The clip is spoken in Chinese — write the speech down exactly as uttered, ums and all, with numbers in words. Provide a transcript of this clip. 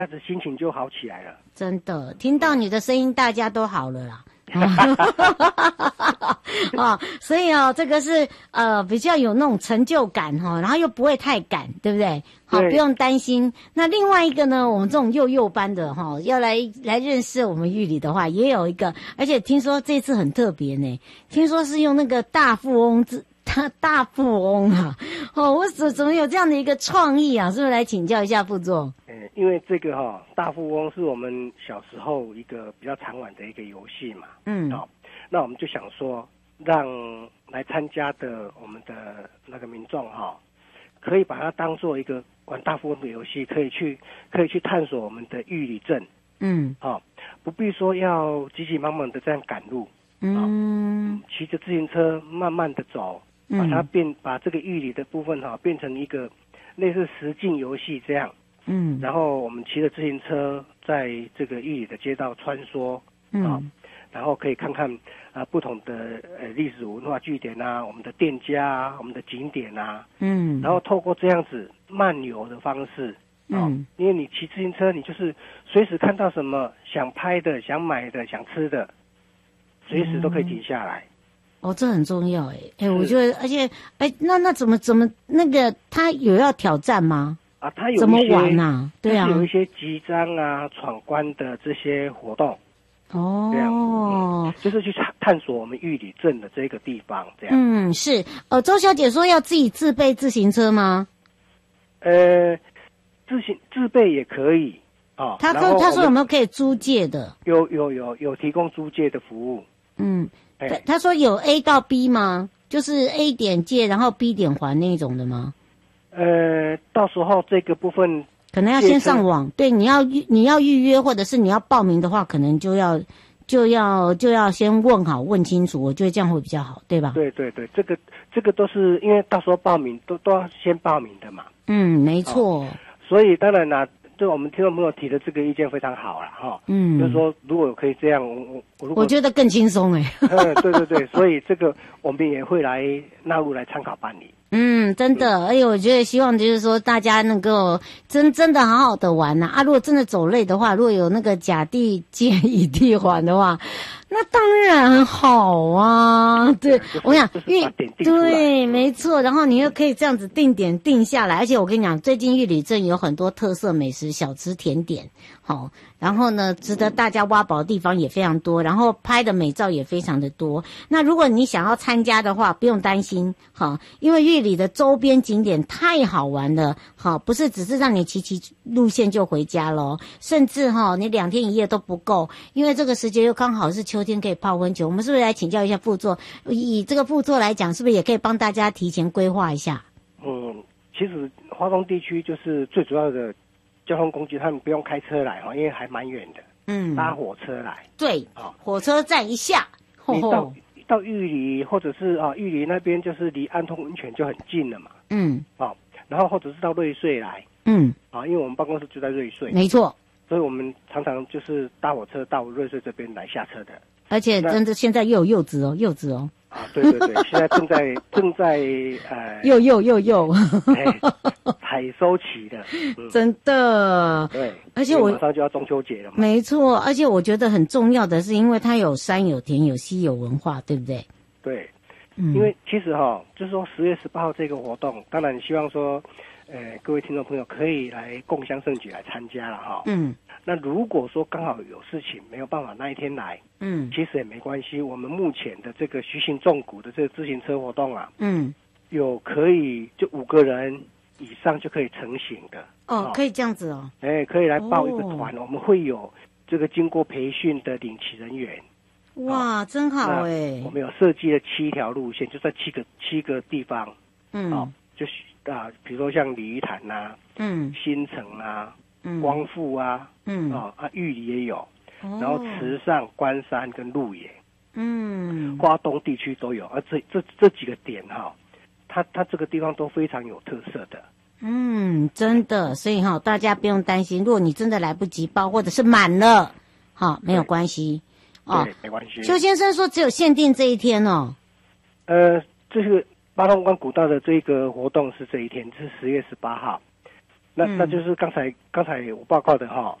子心情就好起来了。 真的，听到你的声音，大家都好了啦。哦，所以哦，这个是呃比较有那种成就感哈、哦，然后又不会太赶，对不对？好，不用担心。那另外一个呢，我们这种幼幼班的哈、哦，要来来认识我们玉里的话，也有一个，而且听说这次很特别呢，听说是用那个大富翁字。他大富翁啊，哦，我怎怎么有这样的一个创意啊？是不是来请教一下副座？ 嗯，因为这个哈、哦，大富翁是我们小时候一个比较常玩的一个游戏嘛。嗯，好、哦，那我们就想说，让来参加的我们的那个民众哈、哦，可以把它当做一个玩大富翁的游戏，可以去可以去探索我们的玉里镇。嗯，好、哦，不必说要急急忙忙的这样赶路。嗯，骑着自行车慢慢的走。把它变，把这个玉里的部分哈、哦、变成一个类似实境游戏这样，嗯，然后我们骑着自行车在这个玉里的街道穿梭，嗯、哦，然后可以看看啊、呃、不同的呃历史文化据点啊，我们的店家啊，我们的景点啊，嗯，然后透过这样子漫游的方式，哦、嗯，因为你骑自行车，你就是随时看到什么想拍的、想买的、想吃的，随时都可以停下来。 哦，这很重要哎哎，我觉得，而且哎，那那怎么怎么那个他有要挑战吗？ 啊，他有一些怎么玩啊？对啊， 有一些集章啊、闯关的这些活动。 哦， 这样、嗯，就是去探索我们玉里镇的这个地方，这样。 嗯，是。呃，周小姐说要自己自备自行车吗？ 呃，自行自备也可以啊。 他说他说有没有可以租借的？ 有有有有提供租借的服务。 嗯。他说有 A 到 B 吗？就是 A 点借，然后 B 点还那种的吗？ 呃，到时候这个部分可能要先上网，对，你要预你要预约或者是你要报名的话，可能就要就要就要先问好问清楚，我觉得这样会比较好，对吧？ 对对对，这个这个都是因为到时候报名都都要先报名的嘛。 嗯，没错。 哦、所以当然啦。对我们听众朋友提的这个意见非常好了哈，嗯，就是说如果可以这样，我我我如果我觉得更轻松哎， 嗯，对对对，所以这个我们也会来纳入来参考办理。 嗯，真的，而且我觉得希望就是说大家能够真真的好好的玩呐 啊, 啊！如果真的走累的话，如果有那个甲地借乙地还的话，那当然好啊。对， 就是、 我想， 因为对，没错。然后你又可以这样子定点定下来，而且我跟你讲，最近玉里镇有很多特色美食、小吃、甜点，好。然后呢，值得大家挖宝的地方也非常多，然后拍的美照也非常的多。那如果你想要参加的话，不用担心，好，因为玉里的周边景点太好玩了，好，不是只是让你骑骑路线就回家咯，甚至哈，你两天一夜都不够，因为这个时节又刚好是秋天，可以泡温泉。我们是不是来请教一下副座？以这个副座来讲，是不是也可以帮大家提前规划一下？ 嗯，其实花东地区就是最主要的交通工具，他们不用开车来哈，因为还蛮远的。嗯，搭火车来。 对，哦、火车站一下， 你到到玉里或者是啊玉里那边，就是离安通温泉就很近了嘛。嗯，哦，然后或者是到瑞穗来。嗯，啊，因为我们办公室就在瑞穗。 没错。 所以我们常常就是搭火车到瑞穗这边来下车的。 而且真的现在又有柚子哦，柚子哦。 啊，对对对，现在正在正在呃， 又又又又， 采收期的， 嗯、真的。 对， 而且我马上就要中秋节了嘛。 没错，而且我觉得很重要的是，因为它有山有田有溪有文化，对不对？ 对，嗯、因为其实哈、哦，就是说十月十八号这个活动，当然希望说，呃，各位听众朋友可以来共襄盛举来参加了哈。嗯。那如果说刚好有事情没有办法那一天来，嗯，其实也没关系。我们目前的这个徐行纵谷的这个自行车活动啊，嗯，有可以就五个人以上就可以成型的。 哦，哦可以这样子哦。 哎，可以来报一个团，哦、我们会有这个经过培训的领骑人员。 哇，哦、真好哎！ 我们有设计了七条路线，就在七个七个地方。嗯，哦，就是啊，比如说像鲤鱼潭呐，嗯，新城啊。嗯、光复啊，嗯啊啊玉里也有，哦、然后池上、关山跟鹿野，嗯，花东地区都有，而这这这几个点哈、哦，它它这个地方都非常有特色的。 嗯，真的，所以哈、哦，大家不用担心，如果你真的来不及报或者是满了，哈、哦，没有关系， 哦，没关系。 邱先生说只有限定这一天哦。 呃，这个八通关古道的这个活动是这一天，是十月十八号。 那那就是刚才刚才我报告的哈，